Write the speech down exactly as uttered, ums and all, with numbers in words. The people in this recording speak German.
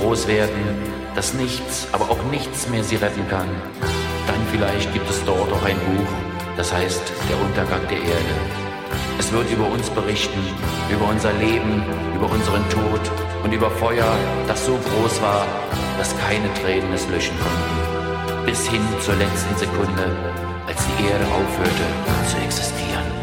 groß werden, dass nichts, aber auch nichts mehr sie retten kann, dann vielleicht gibt es dort auch ein Buch, das heißt Der Untergang der Erde. Es wird über uns berichten, über unser Leben, über unseren Tod und über Feuer, das so groß war, dass keine Tränen es löschen konnten. Bis hin zur letzten Sekunde, als die Erde aufhörte zu existieren.